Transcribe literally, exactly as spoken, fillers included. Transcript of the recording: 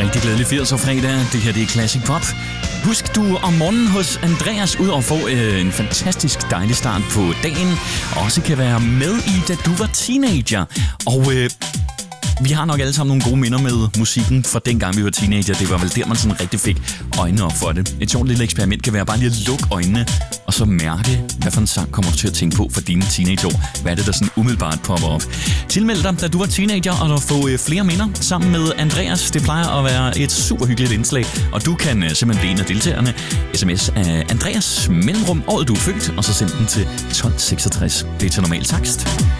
rigtig glædelig firsdag fredag. Det her det er Classic Pop. Husk du om morgenen hos Andreas ud og få øh, en fantastisk dejlig start på dagen. Også kan være med i, da du var teenager. Og øh, vi har nok alle sammen nogle gode minder med musikken fra dengang vi var teenager. Det var vel der, man sådan rigtig fik øjnene op for det. Et sjovt lille eksperiment kan være bare lige at lukke øjnene og så mærke, hvad for en sang kommer du til at tænke på for dine teenageår. Hvad er det, der sådan umiddelbart popper op? Tilmeld dig, da du var teenager, og der få flere minder sammen med Andreas. Det plejer at være et super hyggeligt indslag, og du kan simpelthen blive en af deltagerne. Sms af Andreas mellemrum, året du er født, og så send den til tolv seksogtres. Det er til normal takst.